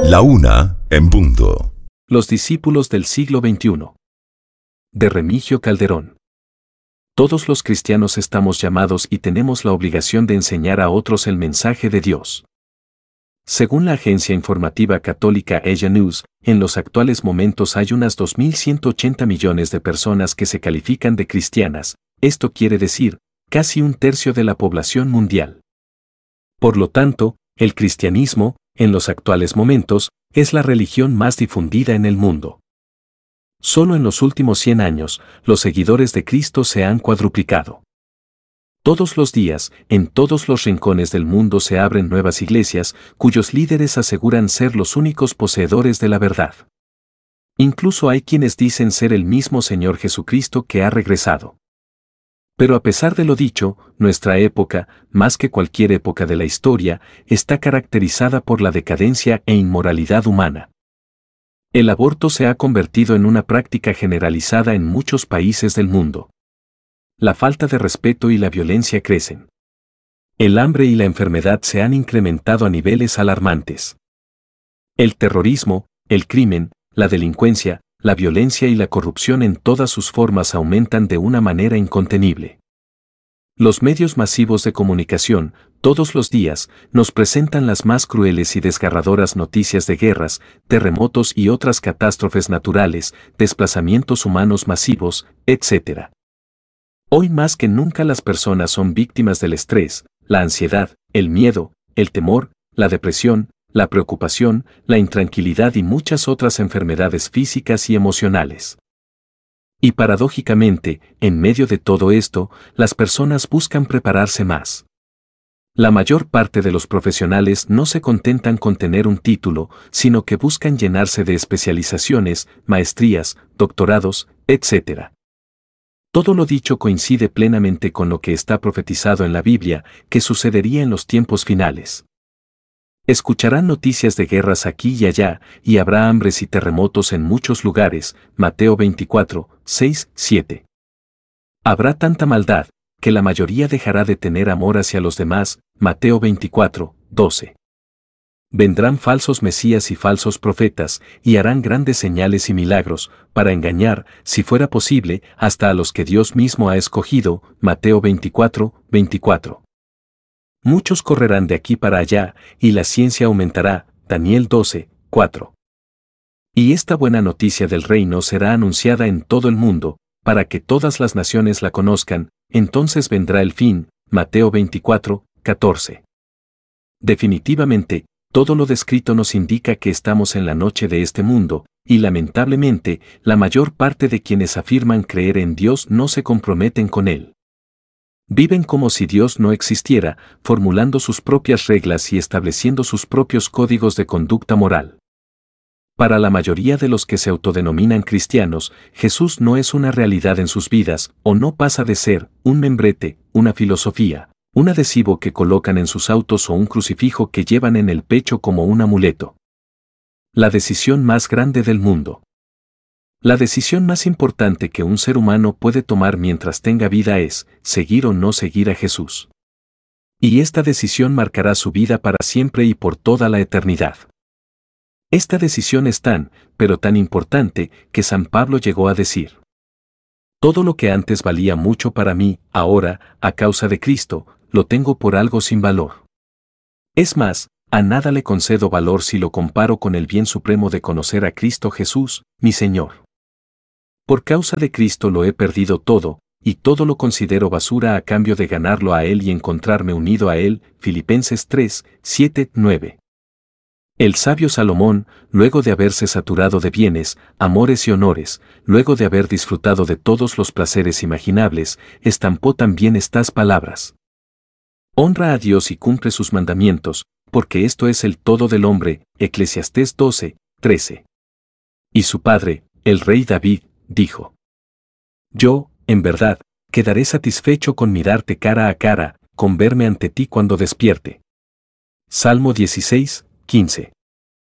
1:00 Los discípulos del siglo XXI. De Remigio Calderón. Todos los cristianos estamos llamados y tenemos la obligación de enseñar a otros el mensaje de Dios. Según la agencia informativa católica Asia News, en los actuales momentos hay unas 2.180 millones de personas que se califican de cristianas, esto quiere decir, casi un tercio de la población mundial. Por lo tanto, el cristianismo, en los actuales momentos, es la religión más difundida en el mundo. Solo en los últimos 100 años, los seguidores de Cristo se han cuadruplicado. Todos los días, en todos los rincones del mundo se abren nuevas iglesias, cuyos líderes aseguran ser los únicos poseedores de la verdad. Incluso hay quienes dicen ser el mismo Señor Jesucristo que ha regresado. Pero a pesar de lo dicho, nuestra época, más que cualquier época de la historia, está caracterizada por la decadencia e inmoralidad humana. El aborto se ha convertido en una práctica generalizada en muchos países del mundo. La falta de respeto y la violencia crecen. El hambre y la enfermedad se han incrementado a niveles alarmantes. El terrorismo, el crimen, la delincuencia, la violencia y la corrupción en todas sus formas aumentan de una manera incontenible. Los medios masivos de comunicación, todos los días, nos presentan las más crueles y desgarradoras noticias de guerras, terremotos y otras catástrofes naturales, desplazamientos humanos masivos, etc. Hoy más que nunca las personas son víctimas del estrés, la ansiedad, el miedo, el temor, la depresión, la preocupación, la intranquilidad y muchas otras enfermedades físicas y emocionales. Y paradójicamente, en medio de todo esto, las personas buscan prepararse más. La mayor parte de los profesionales no se contentan con tener un título, sino que buscan llenarse de especializaciones, maestrías, doctorados, etc. Todo lo dicho coincide plenamente con lo que está profetizado en la Biblia, que sucedería en los tiempos finales. Escucharán noticias de guerras aquí y allá, y habrá hambres y terremotos en muchos lugares, Mateo 24, 6, 7. Habrá tanta maldad, que la mayoría dejará de tener amor hacia los demás, Mateo 24, 12. Vendrán falsos mesías y falsos profetas, y harán grandes señales y milagros, para engañar, si fuera posible, hasta a los que Dios mismo ha escogido, Mateo 24, 24. Muchos correrán de aquí para allá, y la ciencia aumentará, Daniel 12, 4. Y esta buena noticia del reino será anunciada en todo el mundo, para que todas las naciones la conozcan, entonces vendrá el fin, Mateo 24, 14. Definitivamente, todo lo descrito nos indica que estamos en la noche de este mundo, y lamentablemente, la mayor parte de quienes afirman creer en Dios no se comprometen con Él. Viven como si Dios no existiera, formulando sus propias reglas y estableciendo sus propios códigos de conducta moral. Para la mayoría de los que se autodenominan cristianos, Jesús no es una realidad en sus vidas, o no pasa de ser un membrete, una filosofía, un adhesivo que colocan en sus autos o un crucifijo que llevan en el pecho como un amuleto. La decisión más grande del mundo. La decisión más importante que un ser humano puede tomar mientras tenga vida es seguir o no seguir a Jesús. Y esta decisión marcará su vida para siempre y por toda la eternidad. Esta decisión es tan, pero tan importante, que San Pablo llegó a decir: todo lo que antes valía mucho para mí, ahora, a causa de Cristo, lo tengo por algo sin valor. Es más, a nada le concedo valor si lo comparo con el bien supremo de conocer a Cristo Jesús, mi Señor. Por causa de Cristo lo he perdido todo, y todo lo considero basura a cambio de ganarlo a Él y encontrarme unido a Él, Filipenses 3, 7, 9. El sabio Salomón, luego de haberse saturado de bienes, amores y honores, luego de haber disfrutado de todos los placeres imaginables, estampó también estas palabras: honra a Dios y cumple sus mandamientos, porque esto es el todo del hombre, Eclesiastés 12, 13. Y su padre, el rey David, dijo: yo, en verdad, quedaré satisfecho con mirarte cara a cara, con verme ante ti cuando despierte. Salmo 16, 15.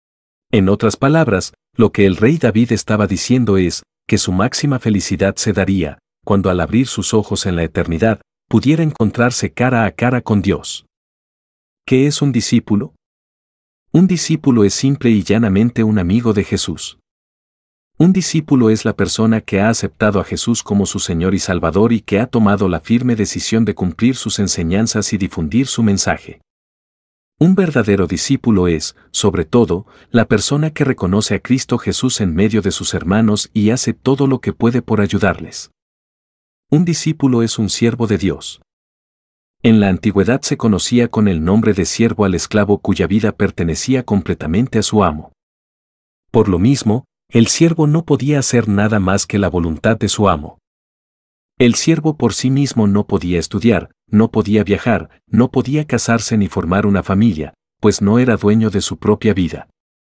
En otras palabras, lo que el rey David estaba diciendo es, que su máxima felicidad se daría, cuando al abrir sus ojos en la eternidad, pudiera encontrarse cara a cara con Dios. ¿Qué es un discípulo? Un discípulo es simple y llanamente un amigo de Jesús. Un discípulo es la persona que ha aceptado a Jesús como su Señor y Salvador y que ha tomado la firme decisión de cumplir sus enseñanzas y difundir su mensaje. Un verdadero discípulo es, sobre todo, la persona que reconoce a Cristo Jesús en medio de sus hermanos y hace todo lo que puede por ayudarles. Un discípulo es un siervo de Dios. En la antigüedad se conocía con el nombre de siervo al esclavo cuya vida pertenecía completamente a su amo. Por lo mismo, el siervo no podía hacer nada más que la voluntad de su amo. El siervo por sí mismo no podía estudiar, no podía viajar, no podía casarse ni formar una familia, pues no era dueño de su propia vida.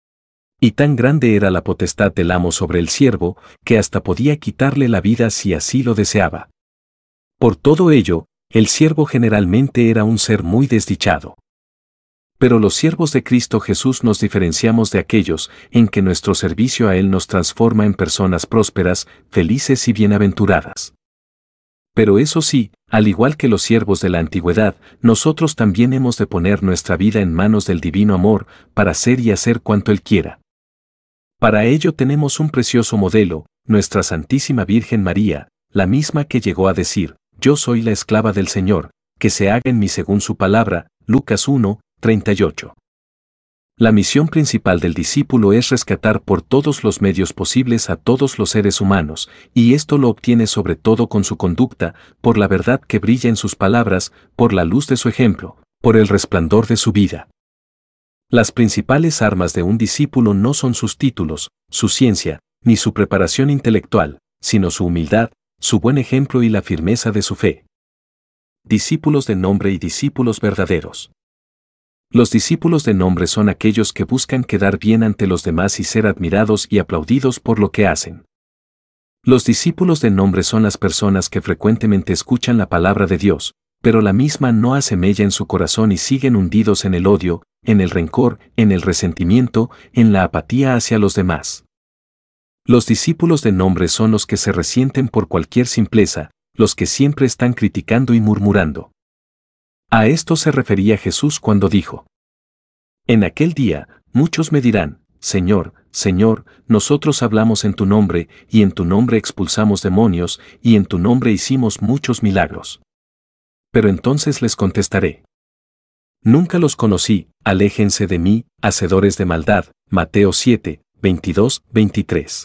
Y tan grande era la potestad del amo sobre el siervo, que hasta podía quitarle la vida si así lo deseaba. Por todo ello, el siervo generalmente era un ser muy desdichado. Pero los siervos de Cristo Jesús nos diferenciamos de aquellos en que nuestro servicio a Él nos transforma en personas prósperas, felices y bienaventuradas. Pero eso sí, al igual que los siervos de la antigüedad, nosotros también hemos de poner nuestra vida en manos del divino amor, para ser y hacer cuanto Él quiera. Para ello tenemos un precioso modelo, nuestra Santísima Virgen María, la misma que llegó a decir, «Yo soy la esclava del Señor, que se haga en mí según su palabra», Lucas 1, 38. La misión principal del discípulo es rescatar por todos los medios posibles a todos los seres humanos, y esto lo obtiene sobre todo con su conducta, por la verdad que brilla en sus palabras, por la luz de su ejemplo, por el resplandor de su vida. Las principales armas de un discípulo no son sus títulos, su ciencia, ni su preparación intelectual, sino su humildad, su buen ejemplo y la firmeza de su fe. Discípulos de nombre y discípulos verdaderos. Los discípulos de nombre son aquellos que buscan quedar bien ante los demás y ser admirados y aplaudidos por lo que hacen. Los discípulos de nombre son las personas que frecuentemente escuchan la palabra de Dios, pero la misma no hace mella en su corazón y siguen hundidos en el odio, en el rencor, en el resentimiento, en la apatía hacia los demás. Los discípulos de nombre son los que se resienten por cualquier simpleza, los que siempre están criticando y murmurando. A esto se refería Jesús cuando dijo: «En aquel día, muchos me dirán, Señor, Señor, nosotros hablamos en tu nombre, y en tu nombre expulsamos demonios, y en tu nombre hicimos muchos milagros». Pero entonces les contestaré: «Nunca los conocí, aléjense de mí, hacedores de maldad». Mateo 7, 22, 23.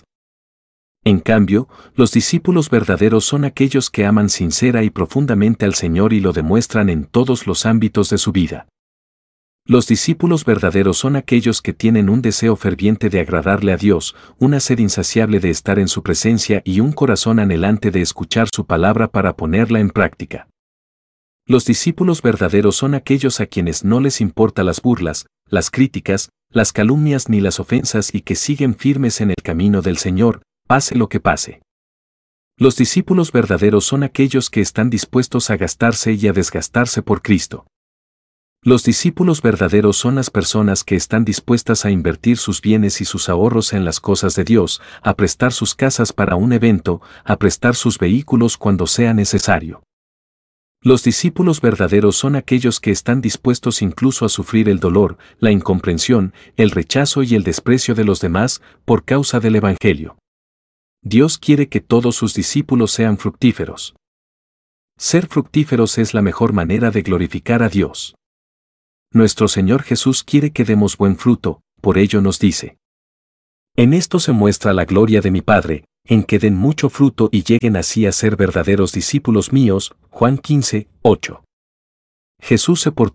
En cambio, los discípulos verdaderos son aquellos que aman sincera y profundamente al Señor y lo demuestran en todos los ámbitos de su vida. Los discípulos verdaderos son aquellos que tienen un deseo ferviente de agradarle a Dios, una sed insaciable de estar en su presencia y un corazón anhelante de escuchar su palabra para ponerla en práctica. Los discípulos verdaderos son aquellos a quienes no les importa las burlas, las críticas, las calumnias ni las ofensas y que siguen firmes en el camino del Señor, pase lo que pase. Los discípulos verdaderos son aquellos que están dispuestos a gastarse y a desgastarse por Cristo. Los discípulos verdaderos son las personas que están dispuestas a invertir sus bienes y sus ahorros en las cosas de Dios, a prestar sus casas para un evento, a prestar sus vehículos cuando sea necesario. Los discípulos verdaderos son aquellos que están dispuestos incluso a sufrir el dolor, la incomprensión, el rechazo y el desprecio de los demás por causa del Evangelio. Dios quiere que todos sus discípulos sean fructíferos. Ser fructíferos es la mejor manera de glorificar a Dios. Nuestro Señor Jesús quiere que demos buen fruto, por ello nos dice: «En esto se muestra la gloria de mi Padre, en que den mucho fruto y lleguen así a ser verdaderos discípulos míos». Juan 15, 8. Jesús se portó